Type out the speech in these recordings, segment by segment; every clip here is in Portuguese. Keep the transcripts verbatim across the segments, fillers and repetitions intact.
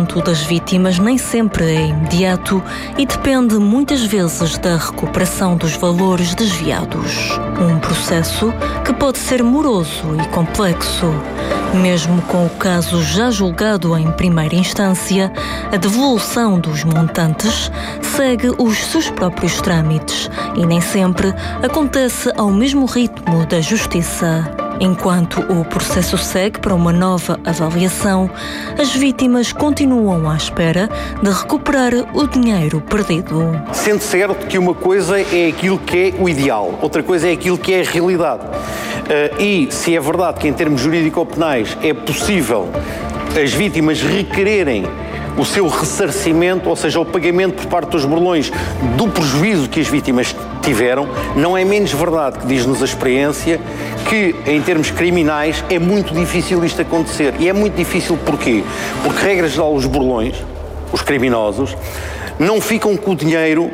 pagamento das vítimas nem sempre é imediato e depende muitas vezes da recuperação dos valores desviados. Um processo que pode ser moroso e complexo. Mesmo com o caso já julgado em primeira instância, a devolução dos montantes segue os seus próprios trâmites e nem sempre acontece ao mesmo ritmo da justiça. Enquanto o processo segue para uma nova avaliação, as vítimas continuam à espera de recuperar o dinheiro perdido. Sendo certo que uma coisa é aquilo que é o ideal, outra coisa é aquilo que é a realidade. Uh, e se é verdade que em termos jurídico-penais é possível as vítimas requererem o seu ressarcimento, ou seja, o pagamento por parte dos burlões do prejuízo que as vítimas tiveram, não é menos verdade que diz-nos a experiência que, em termos criminais, é muito difícil isto acontecer. E é muito difícil porquê? Porque, regra geral, os burlões, os criminosos, não ficam com o dinheiro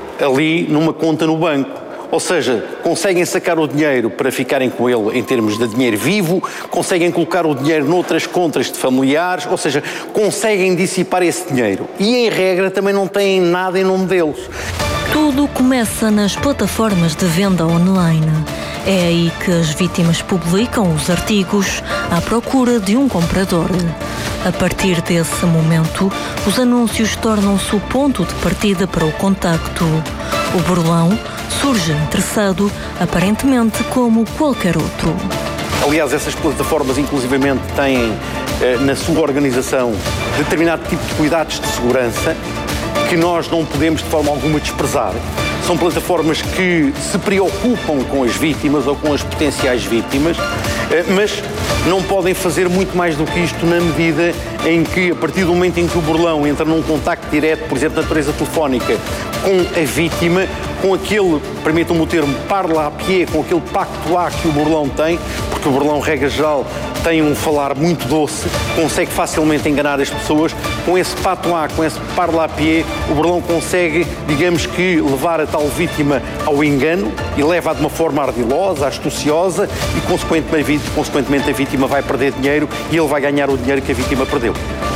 ali numa conta no banco. Ou seja, conseguem sacar o dinheiro para ficarem com ele em termos de dinheiro vivo, conseguem colocar o dinheiro noutras contas de familiares, ou seja, conseguem dissipar esse dinheiro. E, em regra, também não têm nada em nome deles. Tudo começa nas plataformas de venda online. É aí que as vítimas publicam os artigos à procura de um comprador. A partir desse momento, os anúncios tornam-se o ponto de partida para o contacto. O burlão surge interessado, aparentemente como qualquer outro. Aliás, essas plataformas inclusivamente têm eh, na sua organização determinado tipo de cuidados de segurança que nós não podemos de forma alguma desprezar. São plataformas que se preocupam com as vítimas ou com as potenciais vítimas, eh, mas não podem fazer muito mais do que isto na medida em que, a partir do momento em que o burlão entra num contacto direto, por exemplo, de natureza telefónica, com a vítima, com aquele, permitam-me o termo, parla a pied, com aquele pacto A que o burlão tem, porque o burlão, regra geral, tem um falar muito doce, consegue facilmente enganar as pessoas. Com esse pacto A, com esse parla a pied, o burlão consegue, digamos que, levar a tal vítima ao engano e leva-a de uma forma ardilosa, astuciosa e, consequentemente, consequentemente, a vítima vai perder dinheiro e ele vai ganhar o dinheiro que a vítima perdeu.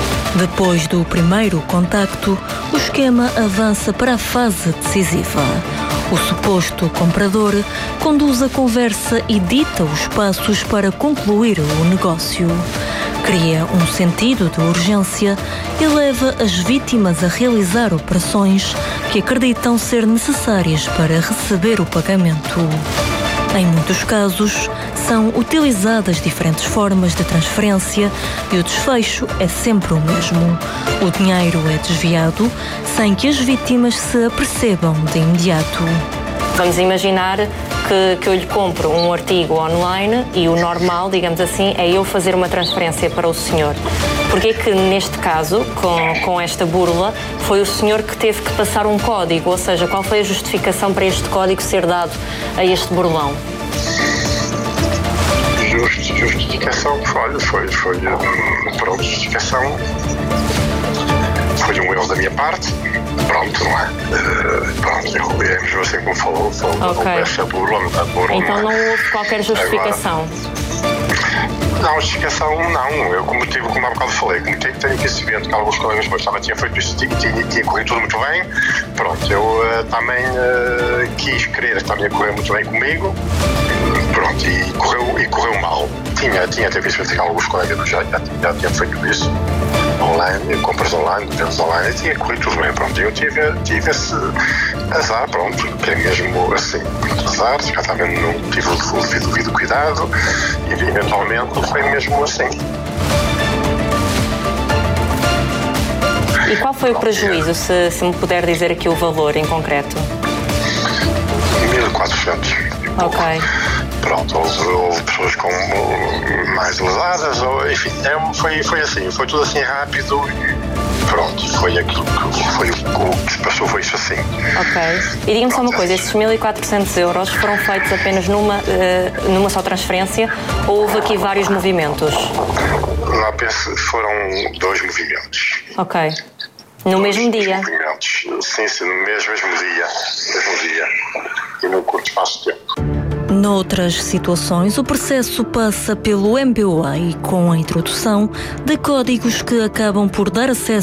Depois do primeiro contacto, o esquema avança para a fase decisiva. O suposto comprador conduz a conversa e dita os passos para concluir o negócio. Cria um sentido de urgência e leva as vítimas a realizar operações que acreditam ser necessárias para receber o pagamento. Em muitos casos, são utilizadas diferentes formas de transferência e o desfecho é sempre o mesmo. O dinheiro é desviado sem que as vítimas se apercebam de imediato. Vamos imaginar que, que eu lhe compro um artigo online e o normal, digamos assim, é eu fazer uma transferência para o senhor. Porque que neste caso, com, com esta burla, foi o senhor que teve que passar um código? Ou seja, qual foi a justificação para este código ser dado a este burlão? Just, justificação, olha, foi, foi, pronto, justificação, foi um erro da minha parte, pronto, não é? Uh, pronto, eu, é mesmo assim como falou, falou okay. essa burla, a burla. Então não, é? não houve qualquer justificação? Agora, não, justificação não, eu como, tive, como há bocado falei, como tenho, tenho conhecimento que alguns colegas meus também tinham feito isso, tinha, tinha, tinha corrido tudo muito bem, pronto, eu uh, também uh, quis crer que também ia correr muito bem comigo. Pronto, e correu, e correu mal. Tinha, tinha até visto que alguns colegas do já, já, já tinham feito isso online, compras online, vendas online, e tinha corrido tudo bem. Pronto, eu tive, tive esse azar, pronto, que é mesmo assim, azar, já também não tive o devido, devido cuidado e eventualmente foi mesmo assim. E qual foi o prejuízo, se, se me puder dizer aqui o valor em concreto? mil e quatrocentos. Ok. Pronto, houve, houve pessoas com mais lesadas, ou, enfim, é, foi, foi assim, foi tudo assim rápido e pronto, foi aquilo que, foi o, o que se passou, foi isso assim. Ok. E diga-me só uma coisa, esses mil e quatrocentos euros foram feitos apenas numa, uh, numa só transferência ou houve aqui vários movimentos? Lá penso, foram dois movimentos. Ok. No dois, mesmo dia? Dois movimentos, sim, sim, no mesmo, mesmo dia, mesmo dia, e num curto espaço de tempo. Noutras situações, o processo passa pelo M B O A e com a introdução de códigos que acabam por dar acesso